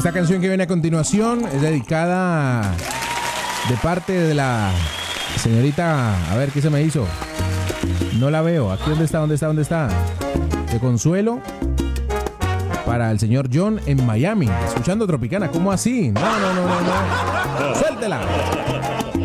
Esta canción que viene a continuación es dedicada de parte de la señorita, a ver, ¿qué se me hizo? No la veo. Aquí, ¿dónde está? ¿Dónde está? ¿Dónde está? De consuelo para el señor John en Miami, escuchando Tropicana. ¿Cómo así? No. Suéltela.